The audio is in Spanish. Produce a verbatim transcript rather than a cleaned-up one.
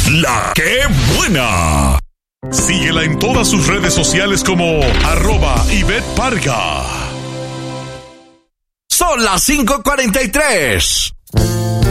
La que buena. Síguela en todas sus redes sociales como arroba Ivette Parga. Son las cinco cuarenta y tres.